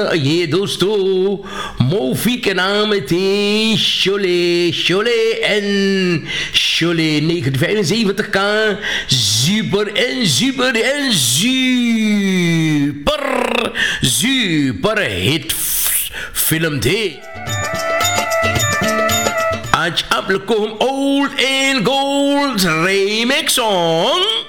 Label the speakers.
Speaker 1: ये दोस्तों मूवी के नाम थे शोले Sholay en Cholet 1975 ka super en super en super hit film थे. आज आप लोग को हम old and gold remix song